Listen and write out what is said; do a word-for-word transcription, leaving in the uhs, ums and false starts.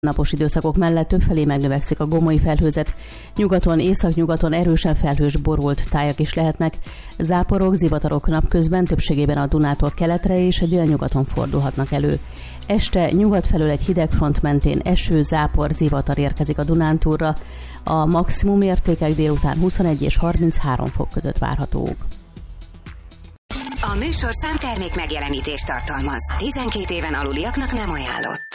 Napos időszakok mellett többfelé megnövekszik a gomoly felhőzet. Nyugaton, északnyugaton erősen felhős, borult tájak is lehetnek. Záporok, zivatarok napközben többségében a Dunától keletre és a délnyugaton fordulhatnak elő. Este nyugat felől egy hidegfront mentén eső, zápor, zivatar érkezik a Dunántúlra. A maximum értékek délután huszonegy és harminchárom fok között várhatók. A műsorszám termék megjelenítést tartalmaz. tizenkét éven aluliaknak nem ajánlott.